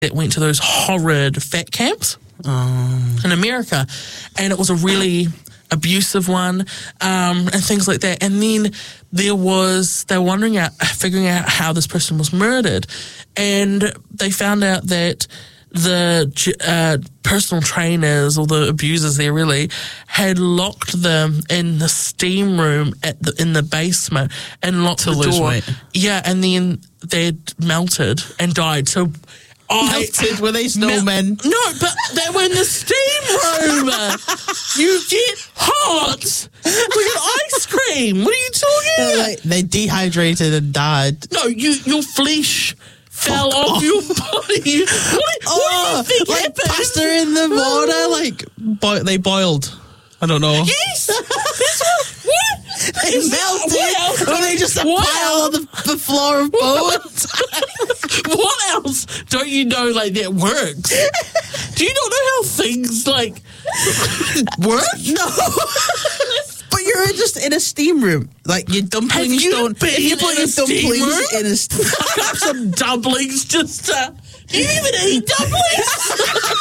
that went to those horrid fat camps in America, and it was a really abusive one, and things like that. And then they were figuring out how this person was murdered, and they found out that the personal trainers, or the abusers there really, had locked them in the steam room in the basement and locked the door. Weight. Yeah, and then they'd melted and died. So melted? Were they snowmen? No, but they were in the steam room. You get hot with ice cream. What are you talking about? They dehydrated and died. No, your flesh fell off your body. What do you think happened? Pasta in the water, they boiled. I don't know. Yes! What? They melted. Or they just a pile on the floor of bones. What else don't you know that works? Do you not know how things work? No. But you're just in a steam room. Your dumplings don't... If you put your dumplings in a steam room? I got some dumplings just to... Do you even eat dumplings?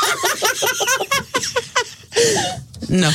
No.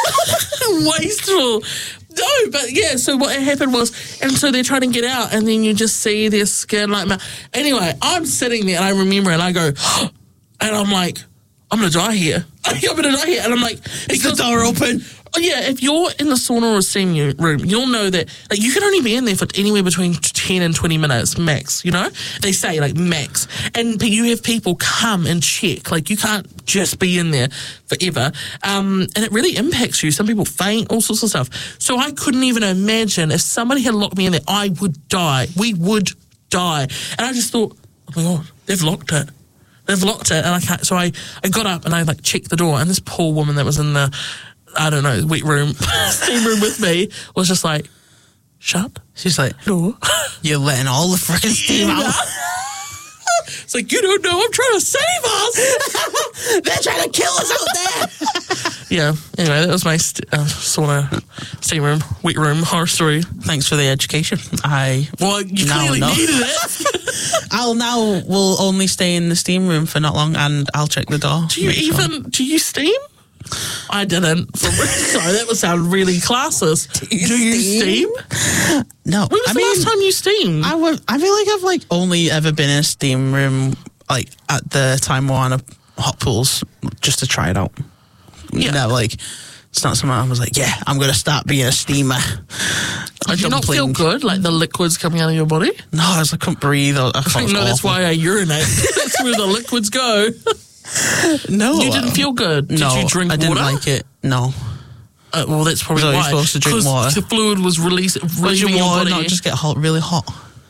Wasteful. No, but yeah, so what happened was, and so they're trying to get out, and then you just see their skin anyway, I'm sitting there, and I remember, and I go, and I'm like, I'm going to die here. I'm going to die here. And I'm like... Is the door open? Yeah, if you're in the sauna or steam room, you'll know that you can only be in there for anywhere between 10 and 20 minutes max, They say max. But you have people come and check. You can't just be in there forever. And it really impacts you. Some people faint, all sorts of stuff. So I couldn't even imagine if somebody had locked me in there, I would die. We would die. And I just thought, oh my God, they've locked it. They've locked it. And I can't. So I got up and I checked the door, and this poor woman that was in the... I don't know, wet room, steam room with me, was just shut. She's like, no. You're letting all the freaking steam out. It's you don't know, I'm trying to save us. They're trying to kill us out there. Yeah, anyway, that was my sauna, steam room, wet room horror story. Thanks for the education. You clearly needed it. We'll only stay in the steam room for not long, and I'll check the door. Do you steam? I didn't. Sorry, that would sound really classist. Do you steam? No. When was the last time you steamed? I feel I've only ever been in a steam room at the Time Moana hot pools just to try it out. Yeah. It's not something I was I'm going to start being a steamer. Do you not feel good? The liquids coming out of your body? No, I couldn't breathe. That's why I urinate. That's where the liquids go. No. You didn't feel good? Did you drink water? I didn't like it. No. Well, that's probably why. You're supposed to drink water. The fluid was releasing your body. Not just get really hot?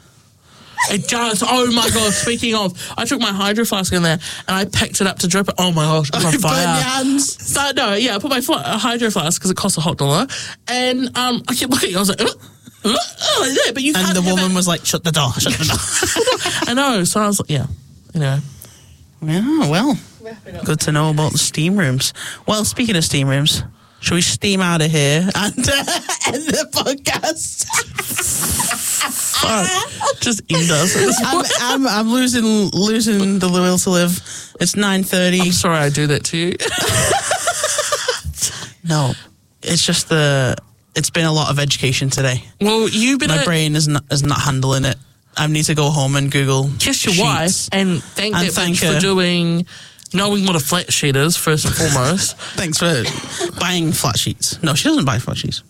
It does. Oh my God. Speaking of, I took my hydro flask in there and I picked it up to drip it. Oh my gosh. It was on fire. Burn your hands. I put my hydro flask because it costs $1. And I kept looking. I was like that. But you can't. And the woman was like, shut the door. Shut the door. I know. So I was like, yeah. Yeah, well, good to know about the steam rooms. Well, speaking of steam rooms, shall we steam out of here and end the podcast? Just end us. I'm losing the will to live. It's 9:30. I'm sorry I do that to you. No, it's just it's been a lot of education today. Well, my brain is not handling it. I need to go home and Google kiss your sheets. Wife and thank her for knowing what a flat sheet is, first and foremost. Thanks for buying flat sheets. No, she doesn't buy flat sheets.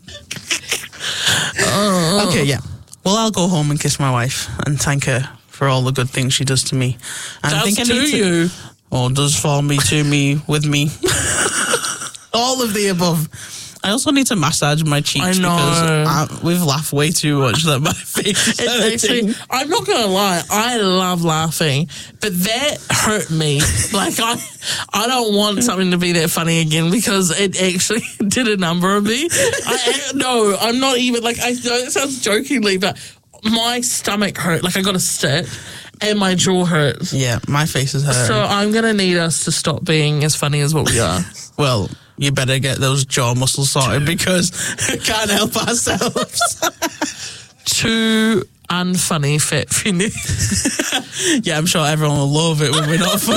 Okay, yeah. Well, I'll go home and kiss my wife and thank her for all the good things she does to me. And I need you. Does for me, to me, with me. All of the above. I also need to massage my cheeks because we've laughed way too much that my face is hurting. I'm not going to lie, I love laughing, but that hurt me. I don't want something to be that funny again because it actually did a number on me. No, I'm not even, I know it sounds jokingly, but my stomach hurt. I got a stitch and my jaw hurts. Yeah, my face is hurting. So I'm going to need us to stop being as funny as what we are. Well, you better get those jaw muscles sorted because we can't help ourselves. Too unfunny, fat Finny. Yeah, I'm sure everyone will love it when we're not funny.